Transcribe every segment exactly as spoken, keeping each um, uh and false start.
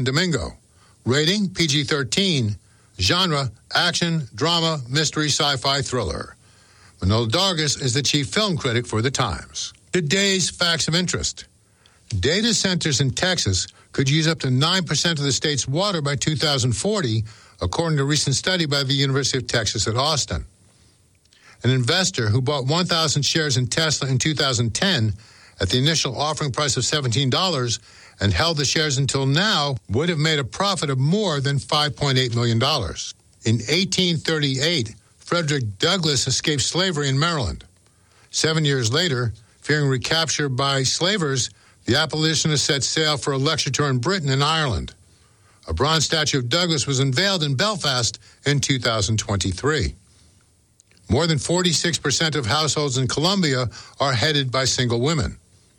Domingo. Rating, P G thirteen. Genre, action, drama, mystery, sci-fi, thriller. Manolo Dargis is the chief film critic for The Times. Today's facts of interest. Data centers in Texas could use up to nine percent of the state's water by two thousand forty, according to a recent study by the University of Texas at Austin. An investor who bought one thousand shares in Tesla in two thousand ten at the initial offering price of seventeen dollars and held the shares until now would have made a profit of more than five point eight million dollars. In eighteen thirty-eight, Frederick Douglass escaped slavery in Maryland. Seven years later, fearing recapture by slavers, the abolitionists set sail for a lecture tour in Britain and Ireland. A bronze statue of Douglass was unveiled in Belfast in two thousand twenty-three. More than forty-six percent of households in Colombia are headed by single women.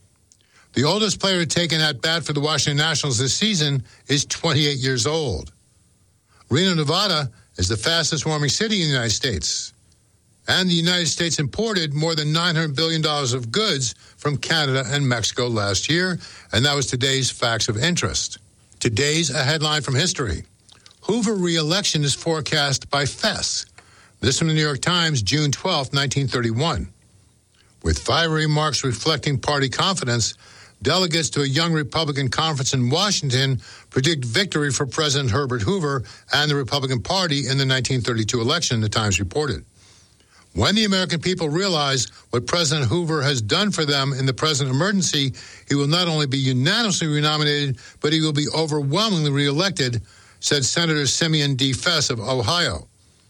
The oldest player to take an at-bat for the Washington Nationals this season is twenty-eight years old. Reno, Nevada is the fastest-warming city in the United States. And the United States imported more than nine hundred billion dollars of goods from Canada and Mexico last year, and that was today's facts of interest. Today's a headline from history. Hoover re-election is forecast by F E S. This from the New York Times, June twelfth, nineteen thirty-one. With fiery remarks reflecting party confidence, delegates to a young Republican conference in Washington predict victory for President Herbert Hoover and the Republican Party in the nineteen thirty-two election, the Times reported. When the American people realize what President Hoover has done for them in the present emergency, he will not only be unanimously renominated, but he will be overwhelmingly reelected, said Senator Simeon D. Fess of Ohio.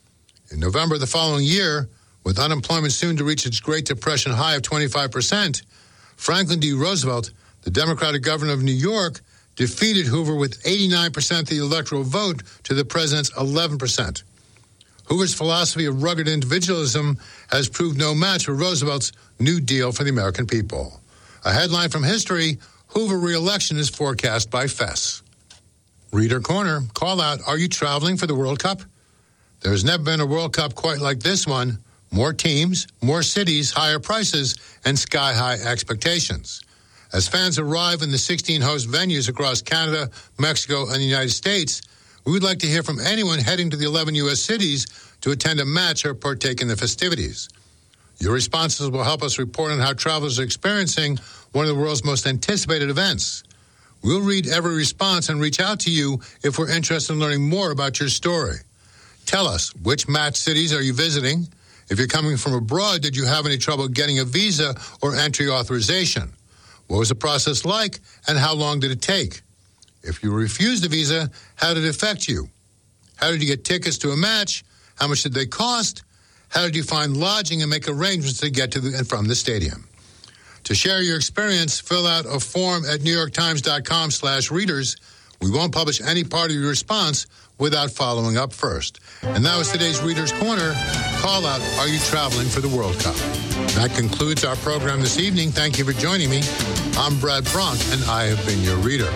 In November of the following year, with unemployment soon to reach its Great Depression high of twenty-five percent, Franklin D. Roosevelt, the Democratic governor of New York, defeated Hoover with eighty-nine percent of the electoral vote to the president's eleven percent. Hoover's philosophy of rugged individualism has proved no match for Roosevelt's New Deal for the American people. A headline from history, Hoover re-election is forecast by F E S. Reader Corner, call out, are you traveling for the World Cup? There's never been a World Cup quite like this one. More teams, more cities, higher prices, and sky-high expectations. As fans arrive in the sixteen host venues across Canada, Mexico, and the United States, we would like to hear from anyone heading to the eleven U S cities to attend a match or partake in the festivities. Your responses will help us report on how travelers are experiencing one of the world's most anticipated events. We'll read every response and reach out to you if we're interested in learning more about your story. Tell us, which match cities are you visiting? If you're coming from abroad, did you have any trouble getting a visa or entry authorization? What was the process like, and how long did it take? If you refused a visa, how did it affect you? How did you get tickets to a match? How much did they cost? How did you find lodging and make arrangements to get to the, and from the stadium? To share your experience, fill out a form at newyorktimes.com slash readers. We won't publish any part of your response without following up first. And that was today's Reader's Corner. Call out, are you traveling for the World Cup? That concludes our program this evening. Thank you for joining me. I'm Brad Bronk, and I have been your reader.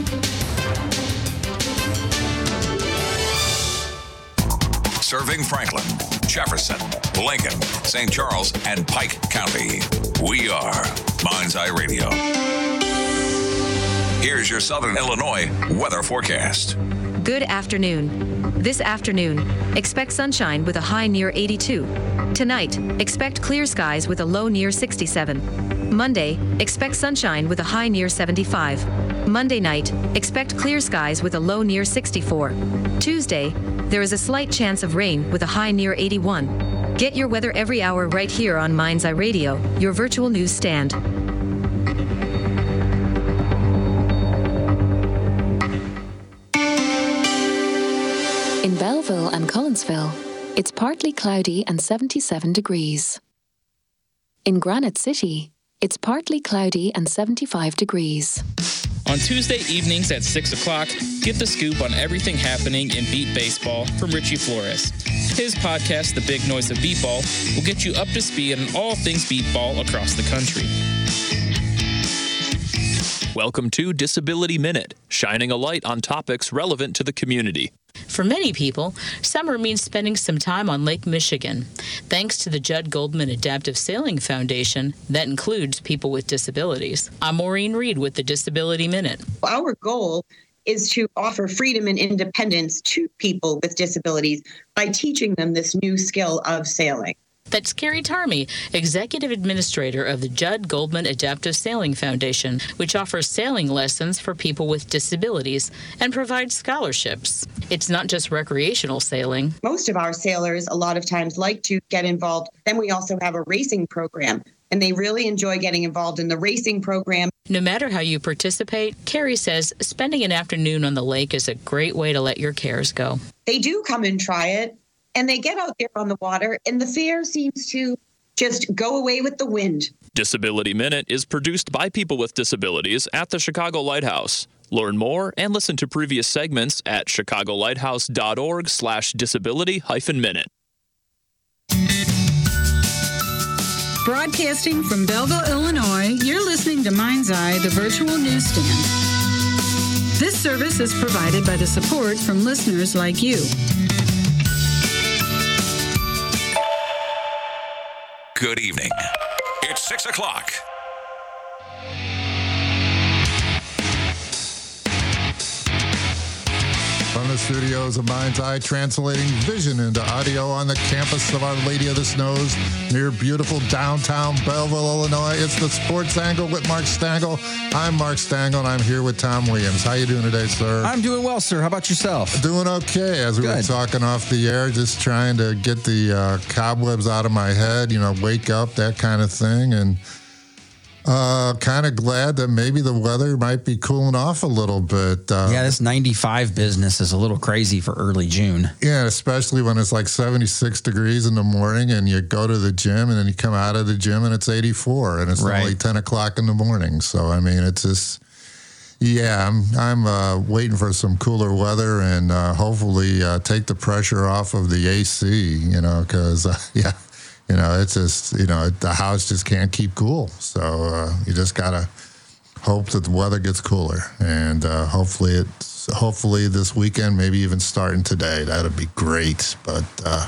Serving Franklin, Jefferson, Lincoln, Saint Charles, and Pike County. We are Mind's Eye Radio. Here's your Southern Illinois weather forecast. Good afternoon. This afternoon, expect sunshine with a high near eighty-two. Tonight, expect clear skies with a low near sixty-seven. Monday, expect sunshine with a high near seventy-five. Monday night, expect clear skies with a low near sixty-four. Tuesday, there is a slight chance of rain with a high near eighty-one. Get your weather every hour right here on Mind's Eye Radio, your virtual news stand. In Belleville and Collinsville, it's partly cloudy and seventy-seven degrees. In Granite City, it's partly cloudy and seventy-five degrees. On Tuesday evenings at six o'clock, get the scoop on everything happening in beat baseball from Richie Flores. His podcast, The Big Noise of Beatball, will get you up to speed on all things beatball across the country. Welcome to Disability Minute, shining a light on topics relevant to the community. For many people, summer means spending some time on Lake Michigan. Thanks to the Judd Goldman Adaptive Sailing Foundation, that includes people with disabilities. I'm Maureen Reed with the Disability Minute. Our goal is to offer freedom and independence to people with disabilities by teaching them this new skill of sailing. That's Carrie Tarmy, Executive Administrator of the Judd Goldman Adaptive Sailing Foundation, which offers sailing lessons for people with disabilities and provides scholarships. It's not just recreational sailing. Most of our sailors a lot of times like to get involved. Then we also have a racing program, and they really enjoy getting involved in the racing program. No matter how you participate, Carrie says spending an afternoon on the lake is a great way to let your cares go. They do come and try it. And they get out there on the water, and the fear seems to just go away with the wind. Disability Minute is produced by people with disabilities at the Chicago Lighthouse. Learn more and listen to previous segments at chicagolighthouse.org slash disability hyphen minute. Broadcasting from Belleville, Illinois, you're listening to Mind's Eye, the virtual newsstand. This service is provided by the support from listeners like you. Good evening. It's six o'clock. From the studios of Mind's Eye, translating vision into audio on the campus of Our Lady of the Snows near beautiful downtown Belleville, Illinois. It's the Sports Angle with Mark Stangl. I'm Mark Stangl, and I'm here with Tom Williams. How you doing today, sir? I'm doing well, sir. How about yourself? Doing okay. As we Good. were talking off the air, just trying to get the uh, cobwebs out of my head, you know, wake up, that kind of thing. And Uh, kind of glad that maybe the weather might be cooling off a little bit. Uh, yeah, this ninety-five business is a little crazy for early June. Yeah, especially when it's like seventy-six degrees in the morning and you go to the gym and then you come out of the gym and it's eighty-four and it's Right. only ten o'clock in the morning. So, I mean, it's just, yeah, I'm, I'm uh, waiting for some cooler weather and uh, hopefully uh, take the pressure off of the A C, you know, because, uh, yeah. You know, it's just, you know, the house just can't keep cool. So uh, you just got to hope that the weather gets cooler. And uh, hopefully it's, hopefully this weekend, maybe even starting today, that'd be great. But uh,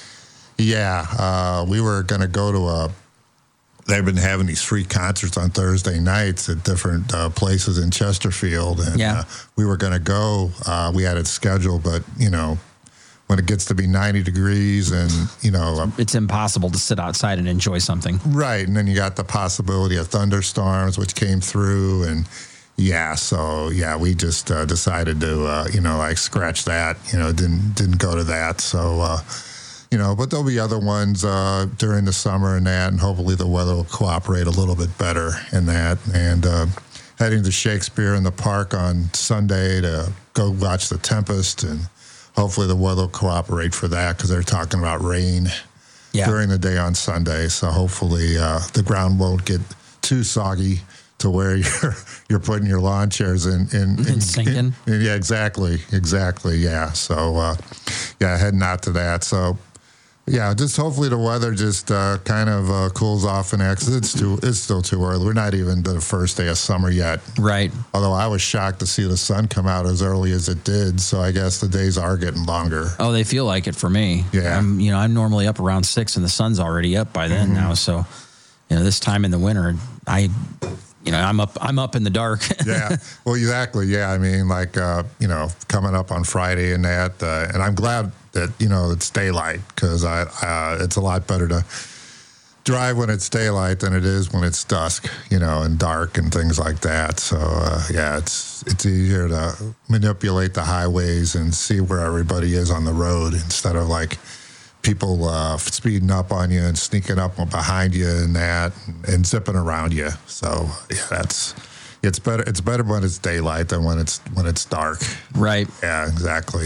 yeah, uh, we were going to go to a, they've been having these free concerts on Thursday nights at different uh, places in Chesterfield. And Yeah. uh, we were going to go, uh, we had it scheduled, but, you know, when it gets to be ninety degrees and, you know. It's impossible to sit outside and enjoy something. Right. And then you got the possibility of thunderstorms, which came through. And, yeah, so, yeah, we just uh, decided to, uh, you know, like scratch that. You know, didn't didn't go to that. So, uh, you know, but there'll be other ones uh, during the summer and that. And hopefully the weather will cooperate a little bit better in that. And uh, heading to Shakespeare in the Park on Sunday to go watch The Tempest, and hopefully the weather will cooperate for that because they're talking about rain Yeah. during the day on Sunday. So hopefully uh, the ground won't get too soggy to where you're you're putting your lawn chairs in. in, in, And sinking. in- yeah, exactly. Exactly, yeah. So, uh, yeah, heading out to that. So, yeah, just hopefully the weather just uh, kind of uh, cools off and because it's too it's still too early. We're not even to the first day of summer yet. Right. Although I was shocked to see the sun come out as early as it did. So I guess the days are getting longer. Oh, they feel like it for me. Yeah. I'm, you know, I'm normally up around six and the sun's already up by then Mm-hmm. now. So, you know, this time in the winter, I, you know, I'm up, I'm up in the dark. Yeah, well, exactly. Yeah, I mean, like, uh, you know, coming up on Friday and that, uh, and I'm glad that, you know, it's daylight because I, uh, it's a lot better to drive when it's daylight than it is when it's dusk, you know, and dark and things like that. So, uh, yeah, it's it's easier to manipulate the highways and see where everybody is on the road instead of like people uh, speeding up on you and sneaking up behind you and that and, and zipping around you. So, yeah, that's it's better. It's better when it's daylight than when it's when it's dark. Right. Yeah, exactly.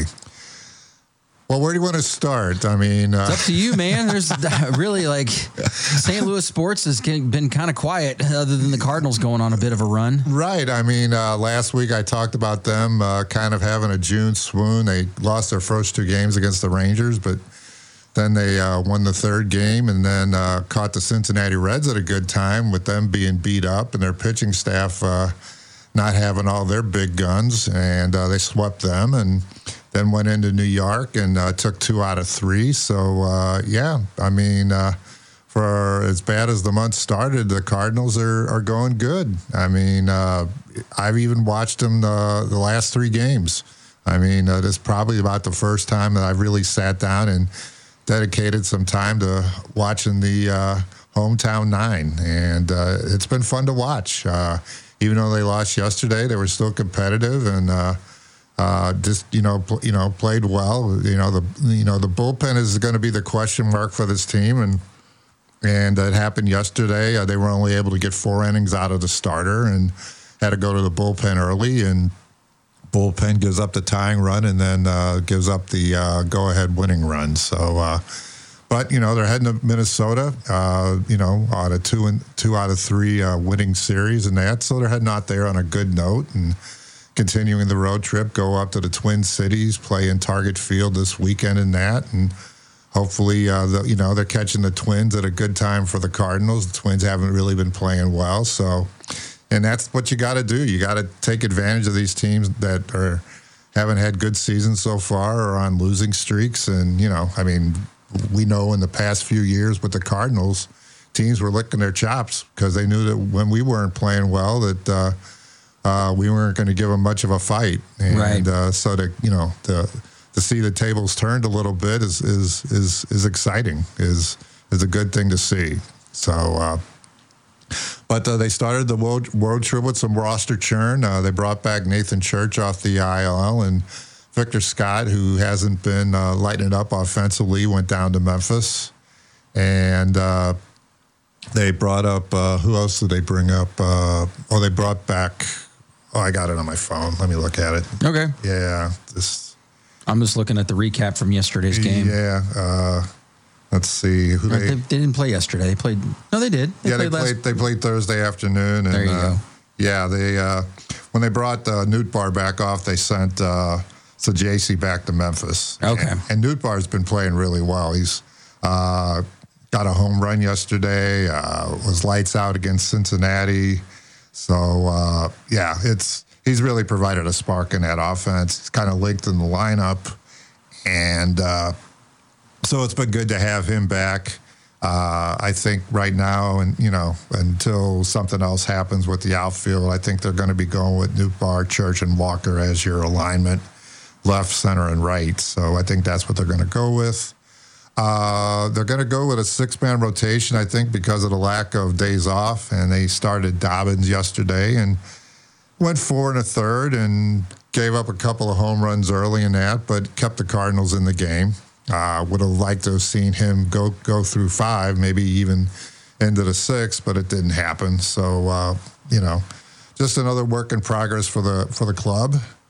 Well, where do you want to start? I mean, uh, It's up to you, man. There's really like Saint Louis sports has been kind of quiet other than the Cardinals going on a bit of a run. Right. I mean, uh, last week I talked about them uh, kind of having a June swoon. They lost their first two games against the Rangers, but then they uh, won the third game and then uh, caught the Cincinnati Reds at a good time with them being beat up and their pitching staff uh, not having all their big guns. And uh, they swept them and then went into New York and uh, took two out of three. So, uh, yeah, I mean, uh, for as bad as the month started, the Cardinals are, are going good. I mean, uh, I've even watched him the, the last three games. I mean, uh, this is probably about the first time that I've really sat down and dedicated some time to watching the uh, hometown nine, and uh, it's been fun to watch. Uh, even though they lost yesterday, they were still competitive and uh, uh, just you know pl- you know played well. You know the you know the bullpen is going to be the question mark for this team, and and it happened yesterday. Uh, they were only able to get four innings out of the starter and had to go to the bullpen early, and bullpen gives up the tying run and then uh, gives up the uh, go-ahead winning run. So, uh, but you know they're heading to Minnesota. Uh, you know, out of two and two out of three uh, winning series and that, so they're heading out there on a good note and continuing the road trip. Go up to the Twin Cities, play in Target Field this weekend and that, and hopefully, uh, the, you know, they're catching the Twins at a good time for the Cardinals. The Twins haven't really been playing well, so. And that's what you got to do. You got to take advantage of these teams that are haven't had good seasons so far or on losing streaks. And, you know, I mean, we know in the past few years with the Cardinals, teams were licking their chops because they knew that when we weren't playing well that uh, uh, we weren't going to give them much of a fight. And right. uh, so, to, you know, to, to see the tables turned a little bit is is is, is exciting, is, is a good thing to see. So, uh But uh, they started the world, world trip with some roster churn. Uh, they brought back Nathan Church off the I L and Victor Scott, who hasn't been uh, lighting it up offensively, went down to Memphis. And uh, they brought up, uh, who else did they bring up? Uh, oh, they brought back, oh, I got it on my phone. Let me look at it. Okay. Yeah. This, I'm just looking at the recap from yesterday's game. Yeah. Uh, Let's see who they, they, they they didn't play yesterday. They played. No, they did. They yeah, played they played. Last... They played Thursday afternoon. And, there you uh, go. Yeah, they uh, when they brought uh, Nootbaar back off, they sent uh, Sajaci back to Memphis. Okay. And, and Nootbaar's been playing really well. He's uh, got a home run yesterday. Uh, was lights out against Cincinnati. So uh, yeah, it's he's really provided a spark in that offense. He's kind of linked in the lineup, and. Uh, So it's been good to have him back. Uh, I think right now, and you know, until something else happens with the outfield, I think they're going to be going with Nootbaar, Church, and Walker as your alignment, left, center, and right. So I think that's what they're going to go with. Uh, they're going to go with a six-man rotation, I think, because of the lack of days off. And they started Dobbins yesterday and went four and a third and gave up a couple of home runs early in that, but kept the Cardinals in the game. Uh, would have liked to have seen him go go through five, maybe even into the six, but it didn't happen. So uh, you know, just another work in progress for the for the club.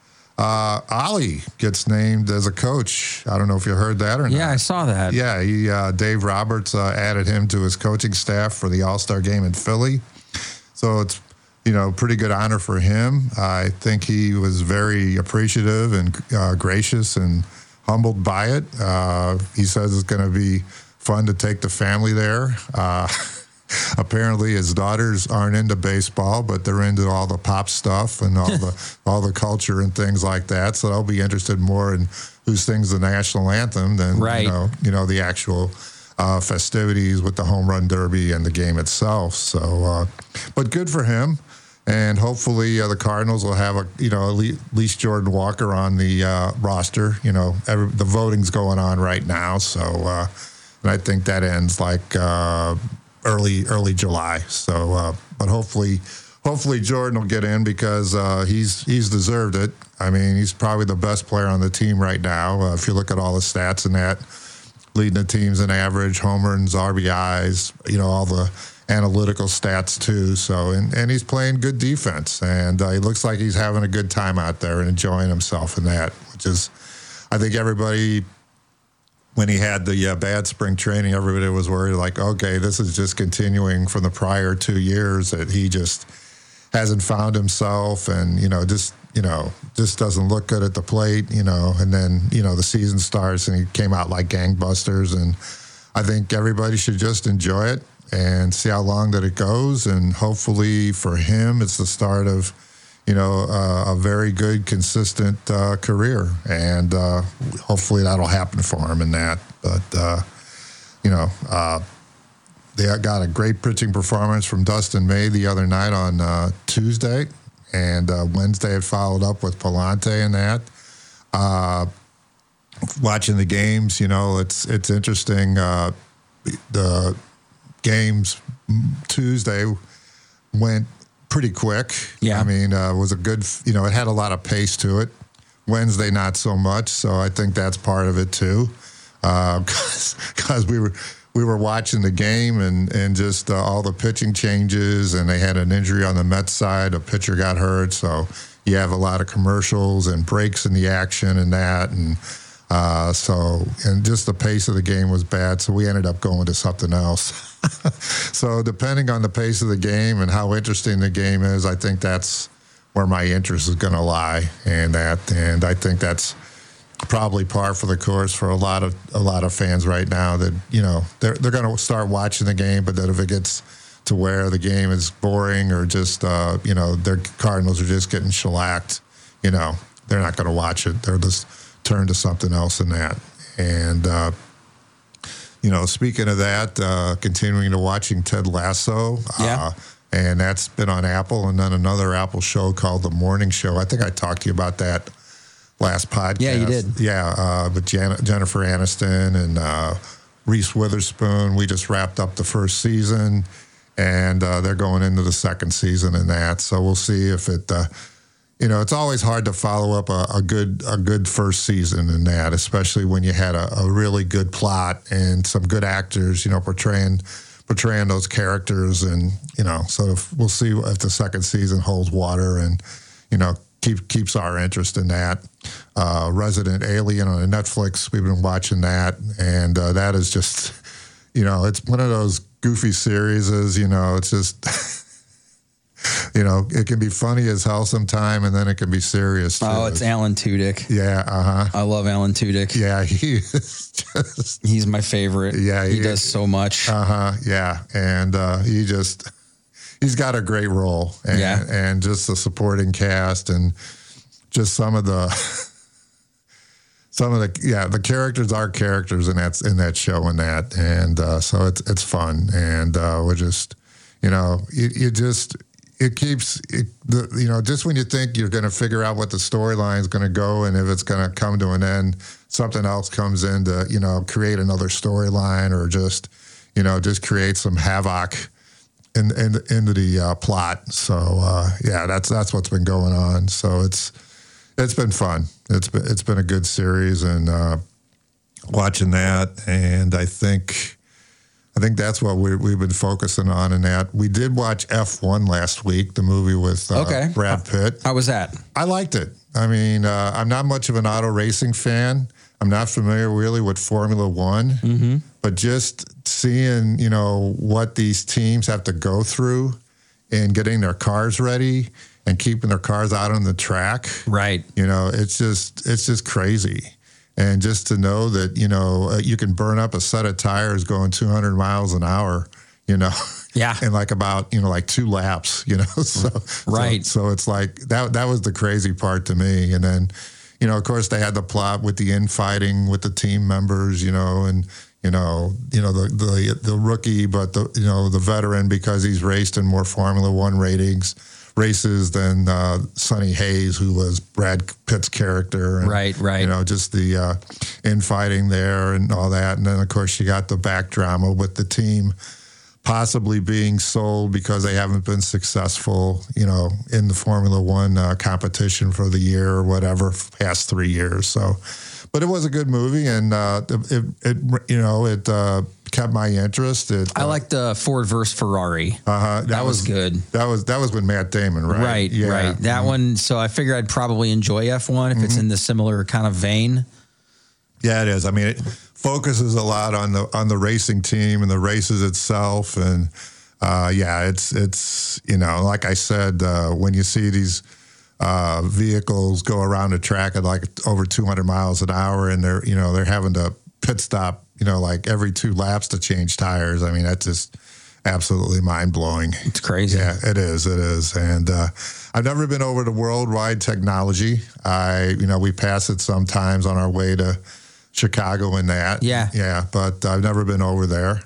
Uh, Ollie gets named as a coach. I don't know if you heard that or not. Yeah, I saw that. Yeah, he uh, Dave Roberts uh, added him to his coaching staff for the All-Star game in Philly. So it's you know pretty good honor for him. I think he was very appreciative and uh, gracious and humbled by it. Uh, he says it's going to be fun to take the family there. Uh, apparently, his daughters aren't into baseball, but they're into all the pop stuff and all the all the culture and things like that. So they'll be interested more in who sings the national anthem than right. you know, you know the actual uh, festivities with the home run derby and the game itself. So, uh, but good for him. And hopefully uh, the Cardinals will have a, you know, at least Jordan Walker on the uh, roster. You know, every, the voting's going on right now, so uh, and I think that ends like uh, early early July. So, uh, but hopefully, hopefully Jordan will get in because uh, he's he's deserved it. I mean, he's probably the best player on the team right now. Uh, if you look at all the stats and that, leading the teams in average, home runs, R B Is, you know, all the analytical stats too. So, and, and he's playing good defense, and uh, he looks like he's having a good time out there and enjoying himself in that, which is, I think everybody, when he had the uh, bad spring training, everybody was worried like, okay, this is just continuing from the prior two years that he just hasn't found himself and, you know, just, you know, just doesn't look good at the plate, you know, and then, you know, the season starts and he came out like gangbusters. And I think everybody should just enjoy it and see how long that it goes. And hopefully for him, it's the start of, you know, uh, a very good, consistent uh, career. And uh, hopefully that'll happen for him in that. But, uh, you know, uh, they got a great pitching performance from Dustin May the other night on uh, Tuesday. and uh, Wednesday had followed up with Palante and that. Uh, watching the games, you know, it's it's interesting. Uh, the games Tuesday went pretty quick. Yeah. I mean, uh, it was a good, you know, it had a lot of pace to it. Wednesday, not so much. So I think that's part of it too. Because uh, we were we were watching the game and, and just uh, all the pitching changes, and they had an injury on the Mets side. A pitcher got hurt. So you have a lot of commercials and breaks in the action and that. And uh, so, and just the pace of the game was bad. So we ended up going to something else. So depending on the pace of the game and how interesting the game is, I think that's where my interest is going to lie, and that, and I think that's probably par for the course for a lot of a lot of fans right now. That, you know, they're they're going to start watching the game, but that if it gets to where the game is boring or just uh, you know, their Cardinals are just getting shellacked, you know, they're not going to watch it. They'll just turn to something else in that. And uh, you know, speaking of that, uh, continuing to watching Ted Lasso. Yeah. Uh, and that's been on Apple, and then another Apple show called The Morning Show. I think I talked to you about that last podcast. Yeah, you did. Yeah, uh, with Jan- Jennifer Aniston and uh, Reese Witherspoon. We just wrapped up the first season, and uh, they're going into the second season in that. So we'll see if it, uh, you know, it's always hard to follow up a, a good a good first season in that, especially when you had a, a really good plot and some good actors, you know, portraying portraying those characters. And, you know, so if, we'll see if the second season holds water and, you know, keep, keeps our interest in that. Uh, Resident Alien on Netflix, we've been watching that, and uh, that is just, you know, it's one of those goofy series, you know, it's just, you know, it can be funny as hell sometime, and then it can be serious too. Oh, it's Alan Tudyk. Yeah, uh-huh. I love Alan Tudyk. Yeah, he is just... He's my favorite. Yeah. He, he does so much. Uh-huh, yeah. And uh, he just, he's got a great role. And, yeah. And just the supporting cast and just some of the, some of the, yeah, the characters are characters in that, in that show and that. And uh, so it's, it's fun. And uh, we're just, you know, you, you just... It keeps, it, the, you know, just when you think you're going to figure out what the storyline is going to go and if it's going to come to an end, something else comes in to, you know, create another storyline or just, you know, just create some havoc in, in into the uh, plot. So uh, yeah, that's that's what's been going on. So it's it's been fun. It's been it's been a good series, and uh, watching that, and I think. I think that's what we, we've been focusing on in that. We did watch F one last week, the movie with uh, okay. Brad Pitt. How was that? I liked it. I mean, uh, I'm not much of an auto racing fan. I'm not familiar really with Formula One, mm-hmm. but just seeing, you know, what these teams have to go through in getting their cars ready and keeping their cars out on the track. Right. You know, it's just it's just crazy. And just to know that, you know, uh, you can burn up a set of tires going two hundred miles an hour, you know, yeah, in like about, you know, like two laps, you know, so right. So, so it's like that. That was the crazy part to me. And then, you know, of course, they had the plot with the infighting with the team members, you know, and you know, you know the the the rookie, but the you know the veteran because he's raced in more Formula One ratings. races than uh, Sonny Hayes, who was Brad Pitt's character. And, right, right. You know, just the uh, infighting there and all that. And then, of course, you got the back drama with the team possibly being sold because they haven't been successful, you know, in the Formula One uh, competition for the year or whatever, past three years. So, but it was a good movie, and uh, it, it, you know, it uh, kept my interest. It, I uh, liked the Ford versus Ferrari. Uh huh. That, that was, was good. That was that was with Matt Damon, right? Right, yeah. right. That mm-hmm. one. So I figured I'd probably enjoy F one if mm-hmm. it's in the similar kind of vein. Yeah, it is. I mean, it focuses a lot on the on the racing team and the races itself, and uh, yeah, it's it's you know, like I said, uh, when you see these uh, vehicles go around a track at like over two hundred miles an hour, and they're you know they're having to pit stop, you know, like every two laps to change tires. I mean, that's just absolutely mind blowing. It's crazy. Yeah, it is. It is. And uh, I've never been over to Worldwide Technology. I, you know, we pass it sometimes on our way to Chicago and that. Yeah. Yeah. But I've never been over there.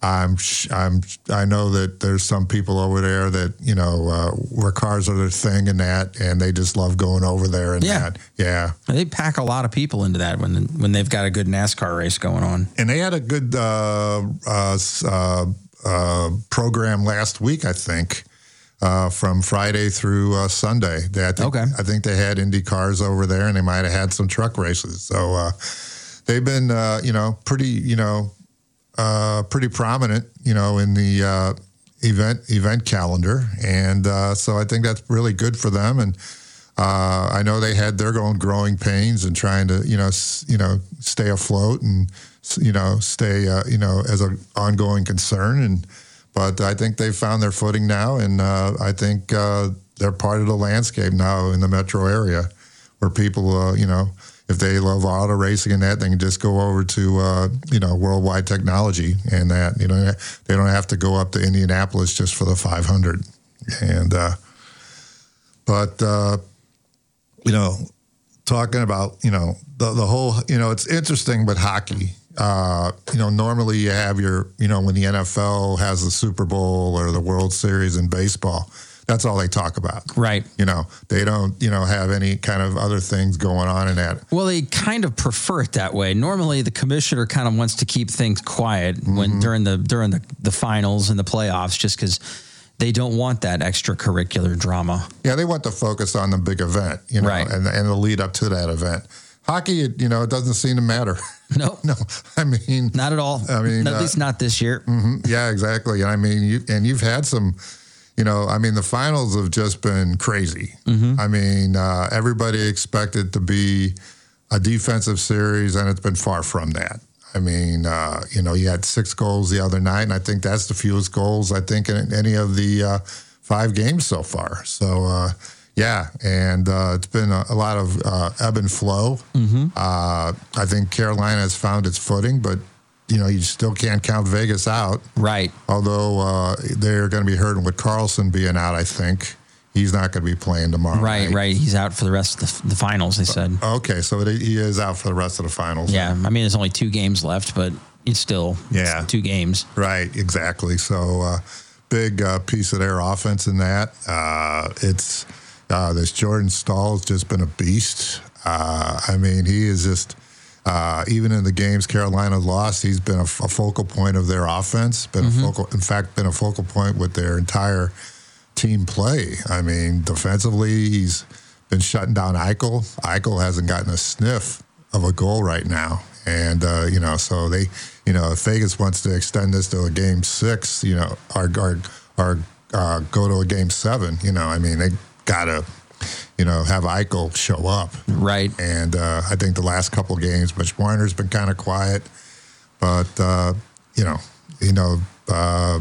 I'm, I'm, I know that there's some people over there that, you know, uh, where cars are their thing and that, and they just love going over there and Yeah. that. Yeah. They pack a lot of people into that when when they've got a good NASCAR race going on. And they had a good uh, uh, uh, uh, program last week, I think, uh, from Friday through uh, Sunday. They, I think, Okay. I think they had Indy cars over there, and they might have had some truck races. So uh, they've been, uh, you know, pretty, you know, Uh, pretty prominent, you know, in the uh, event event calendar, and uh, so I think that's really good for them. And uh, I know they had their own growing pains and trying to, you know, s- you know, stay afloat and you know, stay, uh, you know, as an ongoing concern. And but I think they've found their footing now, and uh, I think uh, they're part of the landscape now in the metro area, where people, uh, you know. If they love auto racing and that, they can just go over to, uh, you know, Worldwide Technology and that, you know, they don't have to go up to Indianapolis just for the five hundred. And, uh, but, uh, you know, talking about, you know, the, the whole, you know, it's interesting with hockey. Uh, you know, normally you have your, you know, when the N F L has the Super Bowl or the World Series in baseball, that's all they talk about. Right. You know, they don't, you know, have any kind of other things going on in that. Well, they kind of prefer it that way. Normally, the commissioner kind of wants to keep things quiet when mm-hmm. during the during the, the finals and the playoffs, just because they don't want that extracurricular drama. Yeah, they want to focus on the big event, you know, right. and and the lead up to that event. Hockey, you know, it doesn't seem to matter. No, no. I mean, not at all. I mean, at uh, least not this year. Mm-hmm. Yeah, exactly. And I mean, you and you've had some. You know, I mean, the finals have just been crazy. Mm-hmm. I mean, uh, everybody expected to be a defensive series, and it's been far from that. I mean, uh, you know, you had six goals the other night, and I think that's the fewest goals, I think, in any of the uh, five games so far. So, uh, yeah, and uh, it's been a, a lot of uh, ebb and flow. Mm-hmm. Uh, I think Carolina has found its footing, but you know, you still can't count Vegas out. Right. Although uh, they're going to be hurting with Carlson being out, I think. He's not going to be playing tomorrow. Right, night. right. He's out for the rest of the, the finals, they said. Uh, okay, so it, he is out for the rest of the finals. Yeah, I mean, there's only two games left, but it's still yeah. it's two games. Right, exactly. So uh, big uh, piece of their offense in that. Uh, it's uh, this Jordan Staal has just been a beast. Uh, I mean, he is just... Uh, even in the games Carolina lost, he's been a, a focal point of their offense. Been mm-hmm. a focal, in fact, been a focal point with their entire team play. I mean, defensively, he's been shutting down Eichel. Eichel hasn't gotten a sniff of a goal right now, and uh, you know, so they, you know, if Vegas wants to extend this to a game six, you know, or or, or uh, go to a game seven, you know, I mean, they gotta. You know, have Eichel show up. Right. And uh, I think the last couple of games, Mitch Marner's been kind of quiet. But, uh, you know, you know, uh,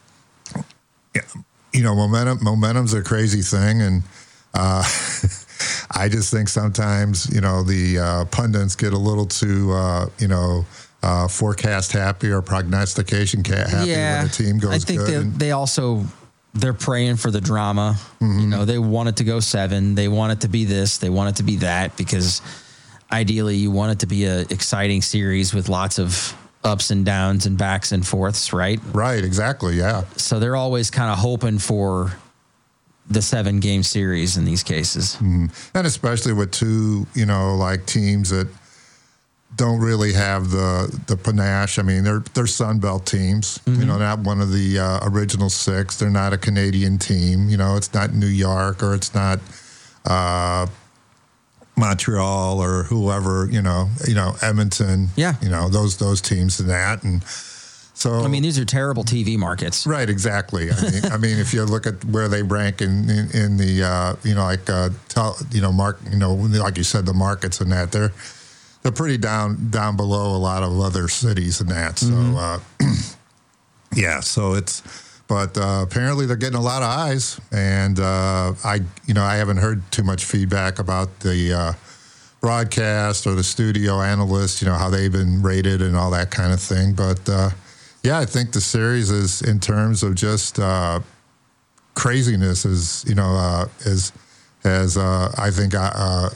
you know, momentum, momentum's a crazy thing. And uh, I just think sometimes, you know, the uh, pundits get a little too, uh, you know, uh, forecast happy or prognostication happy yeah, when the team goes I think good. They, and, they also... They're praying for the drama. Mm-hmm. You know, they want it to go seven. They want it to be this. They want it to be that, because ideally you want it to be an exciting series with lots of ups and downs and backs and forths, right? Right, exactly, yeah. So they're always kind of hoping for the seven game series in these cases. Mm-hmm. And especially with two, you know, like teams that don't really have the the panache. I mean, they're they're Sun Belt teams. Mm-hmm. You know, not one of the uh, original six. They're not a Canadian team. You know, it's not New York or it's not uh, Montreal or whoever. You know, you know Edmonton. Yeah. You know those those teams and that and. So, I mean, these are terrible T V markets. Right, exactly. I mean, I mean, if you look at where they rank in in, in the uh, you know like uh, tel, you know mark you know like you said the markets and that they're. They're pretty down down below a lot of other cities and that. So, mm-hmm. uh, yeah. So it's, but uh, apparently they're getting a lot of eyes, and uh, I, you know, I haven't heard too much feedback about the uh, broadcast or the studio analysts. You know how they've been rated and all that kind of thing. But uh, yeah, I think the series is in terms of just uh, craziness is you know uh, is as uh, I think. Uh,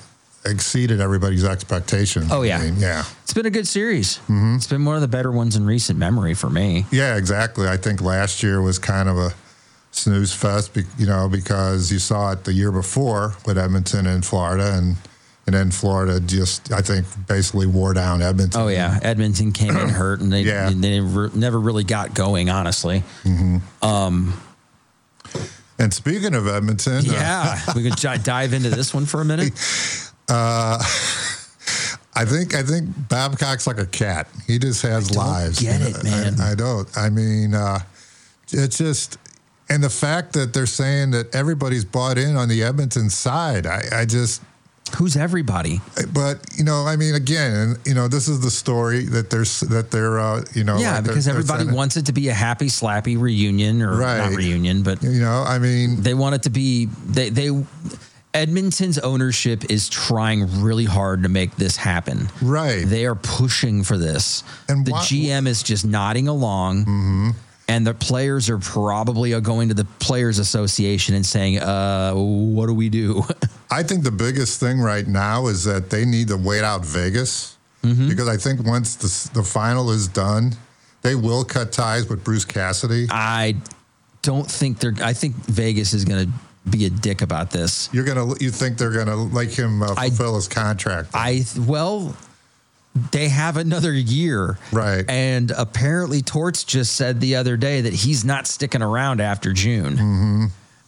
exceeded everybody's expectations. Oh, yeah. I mean, yeah. It's been a good series. Mm-hmm. It's been one of the better ones in recent memory for me. Yeah, exactly. I think last year was kind of a snooze fest, you know, because you saw it the year before with Edmonton and Florida, and and then Florida just, I think, basically wore down Edmonton. Oh, yeah. Edmonton came in hurt, and they, yeah. they never, never really got going, honestly. Mm-hmm. Um, and speaking of Edmonton. Yeah, uh, we could j- dive into this one for a minute. Uh, I think I think Babcock's like a cat. He just has I don't lives. Get you it, know? man. I, I don't. I mean, uh, it's just, and the fact that they're saying that everybody's bought in on the Edmonton side. I, I just. Who's everybody? But you know, I mean, again, you know, this is the story that there's that they're, uh, you know, yeah, like because they're, everybody they're wants it to be a happy, slappy reunion, or right. not reunion, but you know, I mean, they want it to be they they. Edmonton's ownership is trying really hard to make this happen. Right. They are pushing for this. And the why, G M is just nodding along. Mm-hmm. And the players are probably going to the Players Association and saying, uh, what do we do? I think the biggest thing right now is that they need to wait out Vegas. Mm-hmm. Because I think once the, the final is done, they will cut ties with Bruce Cassidy. I don't think they're, I think Vegas is going to be a dick about this. You're gonna, you think they're gonna let him uh, fulfill I, his contract? I well, they have another year, right? And apparently, Torts just said the other day that he's not sticking around after June. Mm-hmm.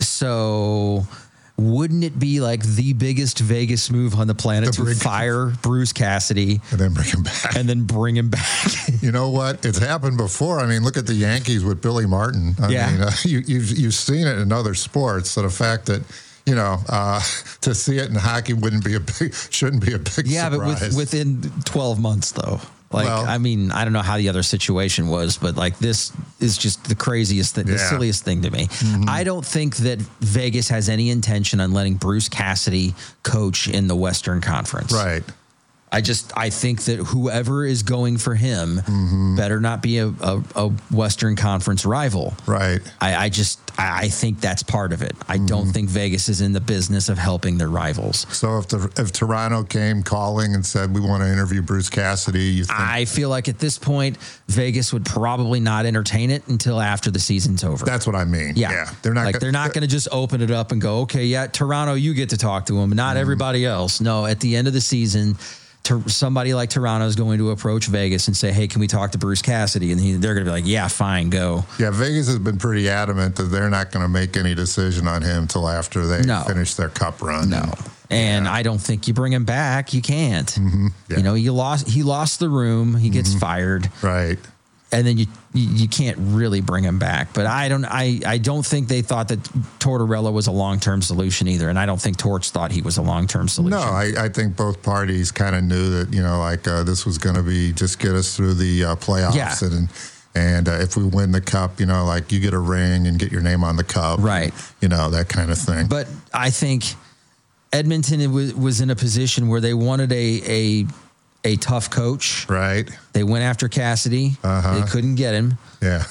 So, wouldn't it be like the biggest Vegas move on the planet to, to fire Bruce Cassidy and then bring him back, and then bring him back? You know what? It's happened before. I mean, look at the Yankees with Billy Martin. I yeah, mean, uh, you, you've you've seen it in other sports. So the fact that, you know, uh, to see it in hockey wouldn't be a big, shouldn't be a big yeah, surprise. but with, within twelve months though. Like, well, I mean, I don't know how the other situation was, but like this is just the craziest thing, yeah. the silliest thing to me. Mm-hmm. I don't think that Vegas has any intention on letting Bruce Cassidy coach in the Western Conference. Right. I just, I think that whoever is going for him mm-hmm. better not be a, a, a Western Conference rival. Right. I, I just, I, I think that's part of it. I mm-hmm. don't think Vegas is in the business of helping their rivals. So if the, if Toronto came calling and said, we want to interview Bruce Cassidy, you think? I feel like at this point, Vegas would probably not entertain it until after the season's over. That's what I mean. Yeah. yeah. They're not like, gonna, they're not going to just open it up and go, okay, yeah, Toronto, you get to talk to him, not mm-hmm. everybody else. No, at the end of the season, to somebody like Toronto is going to approach Vegas and say, hey, can we talk to Bruce Cassidy? And he, they're going to be like, yeah, fine, go. Yeah, Vegas has been pretty adamant that they're not going to make any decision on him until after they no. finish their cup run. No. And yeah. I don't think you bring him back. You can't. Mm-hmm. Yeah. You know, you lost. He lost the room. He gets mm-hmm. fired. Right. And then you, you you can't really bring him back. But I don't I, I don't think they thought that Tortorella was a long-term solution either. And I don't think Torts thought he was a long-term solution. No, I, I think both parties kind of knew that, you know, like uh, this was going to be just get us through the uh, playoffs. Yeah. And, and uh, if we win the cup, you know, like you get a ring and get your name on the cup. Right. You know, that kind of thing. But I think Edmonton was, was in a position where they wanted a a a tough coach. Right. They went after Cassidy. Uh-huh. They couldn't get him. Yeah.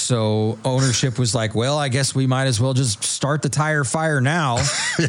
So ownership was like, well, I guess we might as well just start the tire fire now.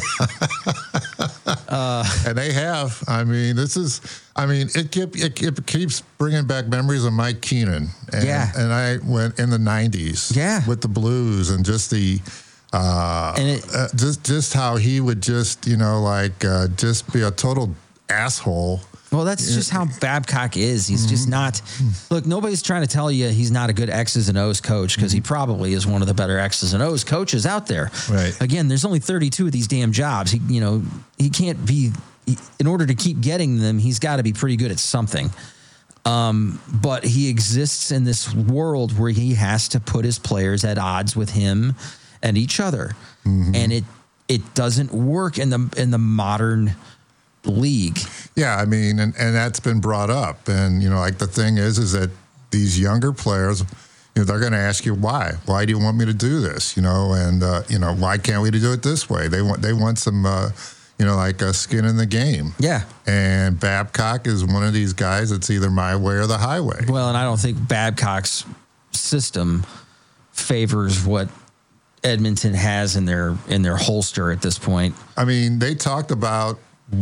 uh, and they have. I mean, this is, I mean, it, keep, it, it keeps bringing back memories of Mike Keenan. And, yeah. And I went in the nineties. Yeah. With the Blues and just the, uh, and it, uh, just, just how he would just, you know, like uh, just be a total asshole. Well, that's just how Babcock is. He's mm-hmm. just not. Look, nobody's trying to tell you he's not a good X's and O's coach because he probably is one of the better X's and O's coaches out there. Right. Again, there's only thirty-two of these damn jobs. He, you know, he can't be. He, in order to keep getting them, he's got to be pretty good at something. Um, but he exists in this world where he has to put his players at odds with him and each other, mm-hmm. and it it doesn't work in the in the modern league. Yeah, I mean, and, and that's been brought up. And, you know, like the thing is, is that these younger players, you know, they're going to ask you why. Why do you want me to do this? You know, and, uh, you know, why can't we do it this way? They want, they want some, uh, you know, like a skin in the game. Yeah. And Babcock is one of these guys that's either my way or the highway. Well, and I don't think Babcock's system favors what Edmonton has in their in their holster at this point. I mean, they talked about what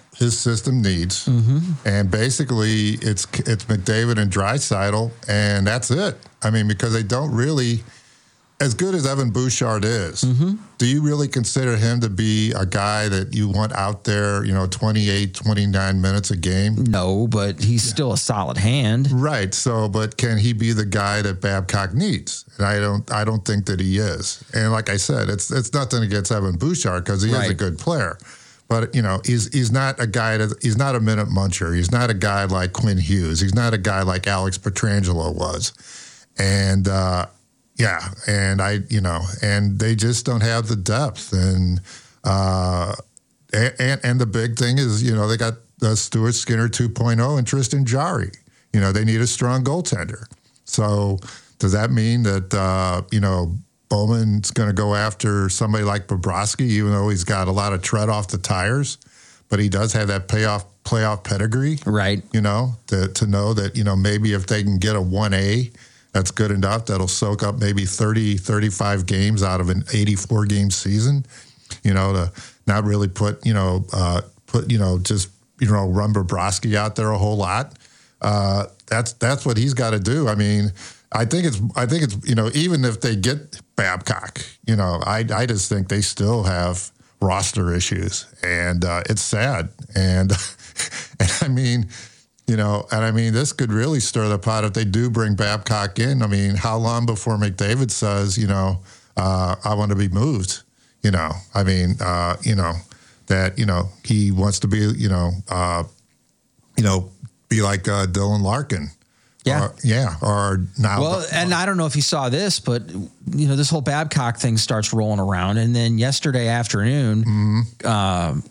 his system needs, mm-hmm. and basically it's it's McDavid and Draisaitl, and that's it. I mean, because they don't really, as good as Evan Bouchard is, mm-hmm. do you really consider him to be a guy that you want out there, you know, twenty-eight, twenty-nine minutes a game? No, but he's yeah. still a solid hand. Right. So, but can he be the guy that Babcock needs? And I don't I don't think that he is. And like I said, it's it's nothing against Evan Bouchard because he right. is a good player. But, you know, he's he's not a guy that he's not a minute muncher. He's not a guy like Quinn Hughes. He's not a guy like Alex Pietrangelo was. And uh Yeah, and I, you know, and they just don't have the depth, and uh, and and the big thing is, you know, they got uh, Stuart Skinner two point oh and Tristan Jarry. You know, they need a strong goaltender. So does that mean that uh, you know Bowman's going to go after somebody like Bobrovsky, even though he's got a lot of tread off the tires, but he does have that payoff playoff pedigree, right? You know, to to know that you know maybe if they can get a one A. That's good enough. That'll soak up maybe thirty, thirty-five games out of an eighty-four game season, you know, to not really put, you know, uh, put, you know, just, you know, run Bobrovsky out there a whole lot. Uh, that's, that's what he's got to do. I mean, I think it's, I think it's, you know, even if they get Babcock, you know, I, I just think they still have roster issues, and uh, it's sad. And, and I mean, You know, and I mean, this could really stir the pot if they do bring Babcock in. I mean, how long before McDavid says, you know, uh, I want to be moved? You know, I mean, uh, you know, that, you know, he wants to be, you know, uh, you know, be like uh, Dylan Larkin. Yeah. Or, yeah. Or now. Well, and I don't know if you saw this, but, you know, this whole Babcock thing starts rolling around. And then yesterday afternoon, mm-hmm. uh,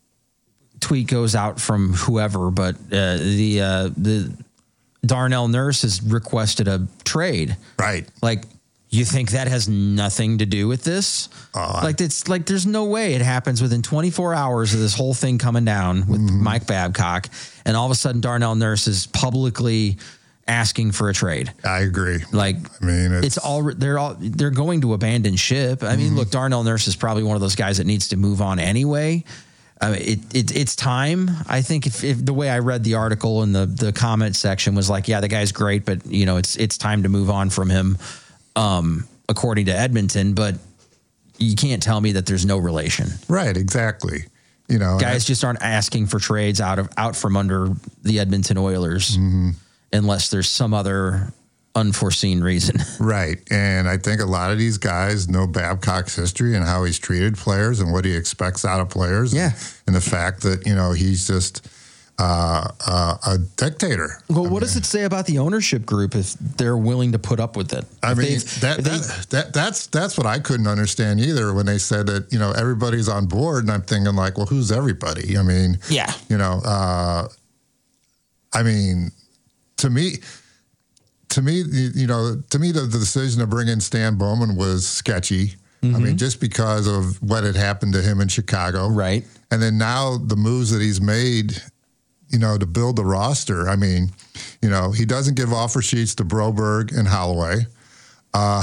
tweet goes out from whoever, but uh, the uh, the Darnell Nurse has requested a trade. Right. Like, you think that has nothing to do with this? Uh, like, it's like there's no way it happens within twenty-four hours of this whole thing coming down with mm-hmm. Mike Babcock, and all of a sudden Darnell Nurse is publicly asking for a trade. I agree. Like, I mean, it's, it's all they're all they're going to abandon ship. I mean, mm-hmm. look, Darnell Nurse is probably one of those guys that needs to move on anyway. I mean, it, it, it's time. I think if, if the way I read the article in the, the comment section was like, yeah, the guy's great, but you know, it's, it's time to move on from him, um, according to Edmonton, but you can't tell me that there's no relation. Right. Exactly. You know, guys just aren't asking for trades out of, out from under the Edmonton Oilers mm-hmm. unless there's some other unforeseen reason. Right. And I think a lot of these guys know Babcock's history and how he's treated players and what he expects out of players. Yeah. And the fact that, you know, he's just uh, uh, a dictator. Well, I what mean, does it say about the ownership group if they're willing to put up with it? I if mean, that, they, that, that that's that's what I couldn't understand either when they said that, you know, everybody's on board. And I'm thinking like, well, who's everybody? I mean, yeah. You know, uh, I mean, to me, To me, you know, to me, the, the decision to bring in Stan Bowman was sketchy. Mm-hmm. I mean, just because of what had happened to him in Chicago. Right. And then now the moves that he's made, you know, to build the roster. I mean, you know, he doesn't give offer sheets to Broberg and Holloway. Uh,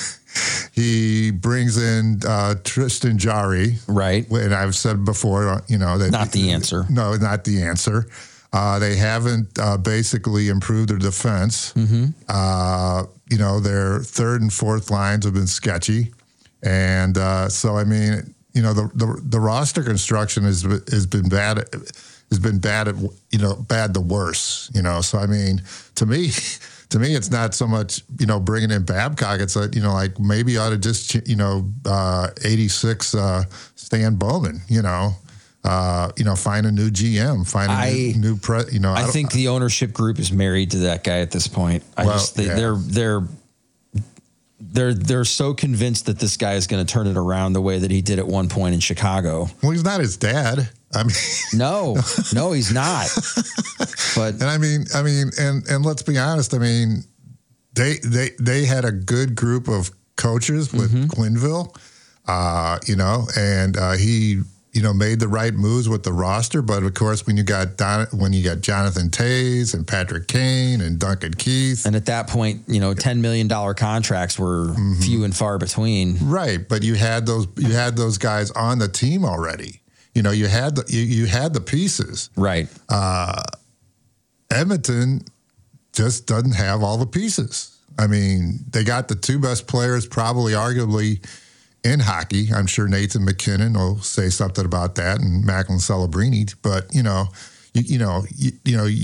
he brings in uh, Tristan Jarry. Right. And I've said before, you know. that Not the answer. No, not the answer. Uh, they haven't uh, basically improved their defense. Mm-hmm. Uh, you know, their third and fourth lines have been sketchy. And uh, so, I mean, you know, the, the the roster construction has has been bad, has been bad at, you know, bad the worse, you know. So, I mean, to me, to me, it's not so much, you know, bringing in Babcock. It's like, you know, like maybe you ought to just, you know, uh, eighty-six uh, Stan Bowman, you know. Uh, you know, find a new G M, find a I, new, new pre, you know. I, I think the ownership group is married to that guy at this point. I well, just they, yeah. they're they're they're they're so convinced that this guy is going to turn it around the way that he did at one point in Chicago. Well, he's not his dad. I mean, no, no, he's not. But and I mean, I mean, and and let's be honest. I mean, they they they had a good group of coaches with mm-hmm. Quenneville, uh, you know, and uh, he. you know, made the right moves with the roster. But of course, when you got Don, when you got Jonathan Toews and Patrick Kane and Duncan Keith, and at that point, you know, ten million dollar contracts were mm-hmm. few and far between. Right, but you had those you had those guys on the team already. You know, you had the you, you had the pieces. Right. Uh, Edmonton just doesn't have all the pieces. I mean, they got the two best players, probably arguably, in hockey. I'm sure Nathan McKinnon will say something about that, and Macklin Celebrini. But you know, you, you know, you, you know.